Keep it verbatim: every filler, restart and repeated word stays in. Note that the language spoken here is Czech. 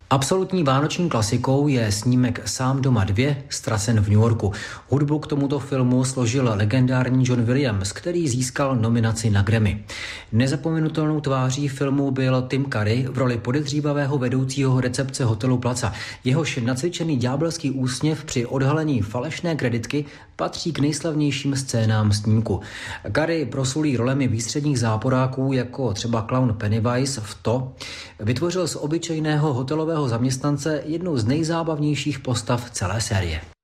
Absolutní vánoční klasikou je snímek Sám doma dva, ztracen v New Yorku. Hudbu k tomuto filmu složil legendární John Williams, který získal nominaci na Grammy. Nezapomenutelnou tváří filmu byl Tim Curry v roli podezřívavého vedoucího recepce hotelu Plaza. Jehož nacvičený ďábelský úsměv při odhalení falešné kreditky patří k nejslavnějším scénám snímku. Curry proslulý rolemi výstředních záporáků, jako třeba klaun Pennywise v To, vytvořil z obyčejného hotelového zaměstnance jednu z nejzábavnějších postav celé série.